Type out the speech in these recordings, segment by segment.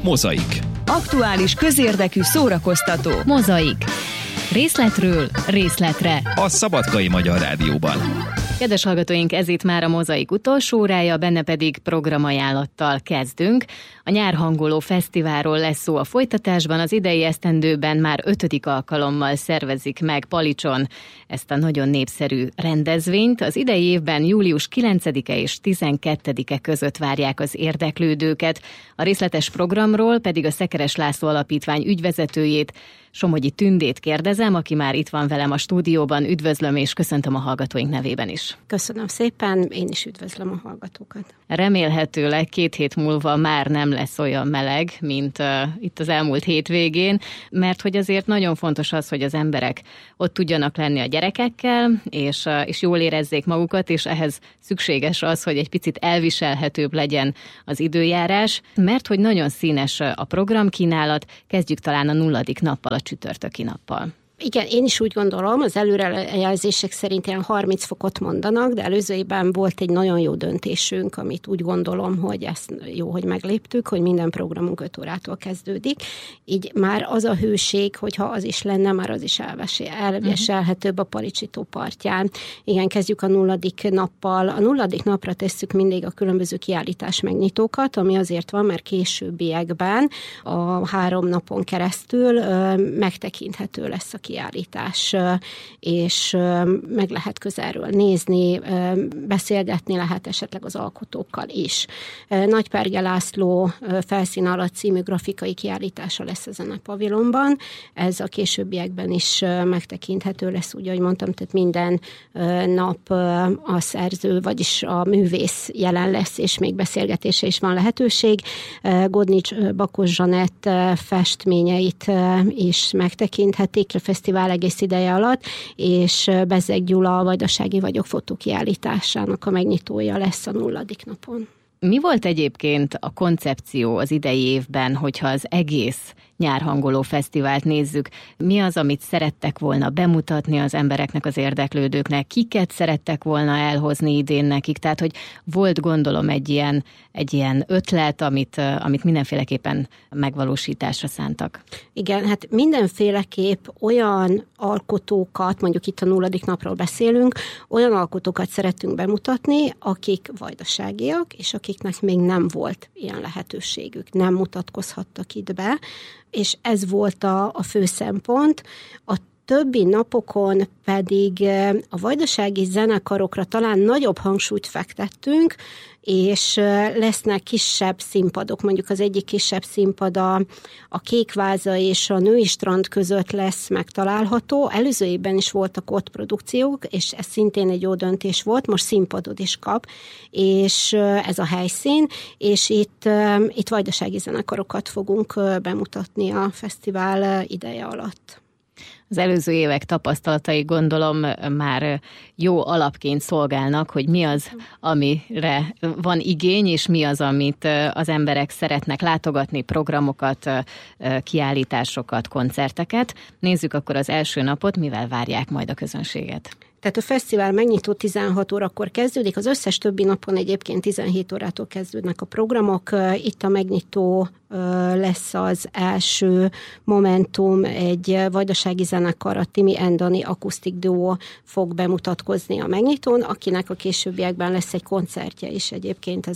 Mozaik. Aktuális, közérdekű, szórakoztató. Mozaik. Részletről részletre. A Szabadkai Magyar Rádióban. Kedves hallgatóink, ez itt már a Mozaik utolsó órája, benne pedig programajánlattal kezdünk. A Nyárhangoló Fesztiválról lesz szó a folytatásban, az idei esztendőben már 5. alkalommal szervezik meg Palicson ezt a nagyon népszerű rendezvényt. Az idei évben július 9-e és 12-e között várják az érdeklődőket. A részletes programról pedig a Szekeres László Alapítvány ügyvezetőjét, Somogyi Tündét kérdezem, aki már itt van velem a stúdióban. Üdvözlöm és köszöntöm a hallgatóink nevében is. Köszönöm szépen, én is üdvözlöm a hallgatókat. Remélhetőleg 2 hét múlva már nem lesz olyan meleg, mint itt az elmúlt hétvégén, mert hogy azért nagyon fontos az, hogy az emberek ott tudjanak lenni a gyerekekkel, és jól érezzék magukat, és ehhez szükséges az, hogy egy picit elviselhetőbb legyen az időjárás, mert hogy nagyon színes a programkínálat. Kezdjük talán a 0. nappal, a csütörtöki nappal. Igen, én is úgy gondolom, az előrejelzések szerint ilyen 30 fokot mondanak, de előző évben volt egy nagyon jó döntésünk, amit úgy gondolom, hogy ezt jó, hogy megléptük, hogy minden programunk 5 órától kezdődik. Így már az a hőség, hogyha az is lenne, már az is elviselhetőbb a Palicsi tó partján. Igen, kezdjük a 0. nappal. A 0. napra tesszük mindig a különböző kiállítás megnyitókat, ami azért van, mert későbbiekben a 3 napon keresztül megtekinthető lesz a kiállítás, és meg lehet közelről nézni, beszélgetni lehet esetleg az alkotókkal is. Nagyperge László Felszín alatt című grafikai kiállítása lesz ezen a pavilonban. Ez a későbbiekben is megtekinthető lesz, úgy, ahogy mondtam, tehát minden nap a szerző, vagyis a művész jelen lesz, és még beszélgetése is van lehetőség. Godnics Bakos Zsanett festményeit is megtekinthetik a fesztivál egész ideje alatt, és Bezzeg Gyula a Vajdasági Vagyok fotókiállításának a megnyitója lesz a 0. napon. Mi volt egyébként a koncepció az idei évben, hogyha az egész Nyárhangoló Fesztivált nézzük? Mi az, amit szerettek volna bemutatni az embereknek, az érdeklődőknek? Kiket szerettek volna elhozni idén nekik? Tehát, hogy volt, gondolom, egy ilyen ötlet, amit mindenféleképpen megvalósításra szántak. Igen, hát mindenféleképp olyan alkotókat, mondjuk itt a 0. napról beszélünk, olyan alkotókat szerettünk bemutatni, akik vajdaságiak, és akiknek még nem volt ilyen lehetőségük, nem mutatkozhattak itt be, és ez volt a fő szempont. A többi napokon pedig a vajdasági zenekarokra talán nagyobb hangsúlyt fektettünk, és lesznek kisebb színpadok, mondjuk az egyik kisebb színpad a Kékváza és a Női Strand között lesz megtalálható. Előző évben is voltak ott produkciók, és ez szintén egy jó döntés volt, most színpadot is kap, és ez a helyszín, és itt vajdasági zenekarokat fogunk bemutatni a fesztivál ideje alatt. Az előző évek tapasztalatai, gondolom, már jó alapként szolgálnak, hogy mi az, amire van igény, és mi az, amit az emberek szeretnek látogatni, programokat, kiállításokat, koncerteket. Nézzük akkor az első napot, mivel várják majd a közönséget. Tehát a fesztivál megnyitó 16 órakor kezdődik, az összes többi napon egyébként 17 órától kezdődnek a programok. Itt a megnyitó lesz az első momentum, egy vajdasági zenekar, a Timi and Dani akusztik duó fog bemutatkozni a megnyitón, akinek a későbbiekben lesz egy koncertje is egyébként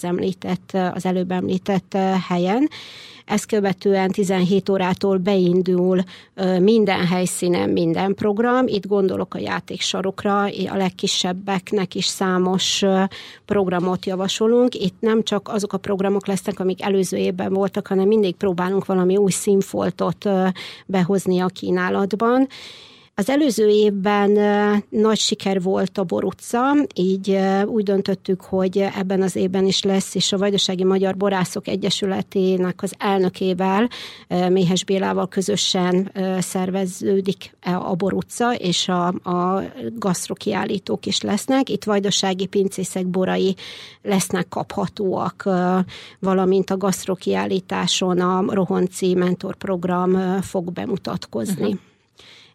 az előbb említett helyen. Ezt követően 17 órától beindul minden helyszínen minden program. Itt gondolok a játéksarokra, a legkisebbeknek is számos programot javasolunk. Itt nem csak azok a programok lesznek, amik előző évben voltak, hanem mindig próbálunk valami új színfoltot behozni a kínálatban. Az előző évben nagy siker volt a Boruca, így úgy döntöttük, hogy ebben az évben is lesz, és a Vajdasági Magyar Borászok Egyesületének az elnökével, Méhes Bélával közösen szerveződik a Boruca, és a gasztrokiállítók is lesznek. Itt vajdasági pincészek borai lesznek kaphatóak, valamint a gasztrokiállításon a Rohonci mentorprogram fog bemutatkozni.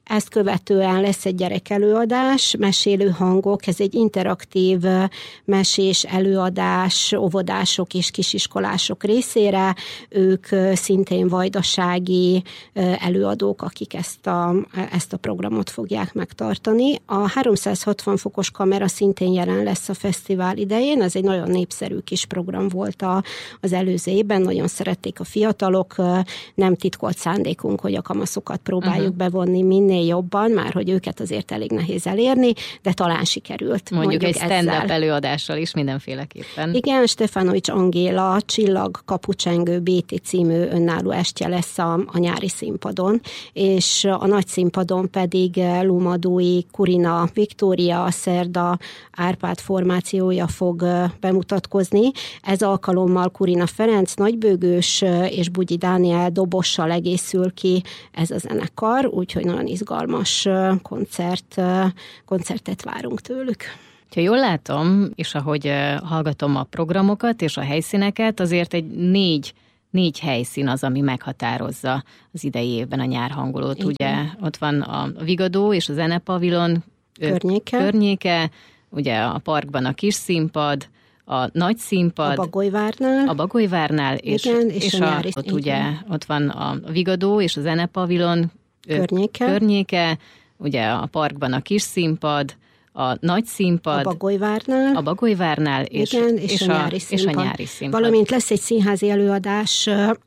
Ezt követően lesz egy gyerekelőadás, mesélő hangok, ez egy interaktív mesés előadás óvodások és kisiskolások részére. Ők szintén vajdasági előadók, akik ezt a programot fogják megtartani. A 360 fokos kamera szintén jelen lesz a fesztivál idején, ez egy nagyon népszerű kis program volt az előző évben, nagyon szerették a fiatalok, nem titkolt szándékunk, hogy a kamaszokat próbáljuk bevonni minél jobban, már hogy őket azért elég nehéz elérni, de talán sikerült. Mondjuk egy stand-up előadással is mindenféleképpen. Igen, Stefanovics Angéla Csillag Kapucsengő BT című önálló estje lesz a nyári színpadon, és a nagy színpadon pedig Lumadói Kurina Viktória Szerda Árpád formációja fog bemutatkozni. Ez alkalommal Kurina Ferenc nagybőgős és Bugyi Dániel dobossal egészül ki ez a zenekar, úgyhogy nagyon izgalmas koncertet várunk tőlük. Ha jól látom, és ahogy hallgatom a programokat és a helyszíneket, azért egy négy helyszín az, ami meghatározza az idei évben a nyárhangolót. Igen. Ugye ott van a Vigadó és a Zenepavilon környéke, ugye a parkban a kis színpad, a nagy színpad, a Bagolyvárnál és a nyári ott ugye ott van a Vigadó és a Zenepavilon környéke, ugye a parkban a kis színpad, a nagy színpad, a Bagolyvárnál és a nyári színpad. Valamint lesz egy színházi előadás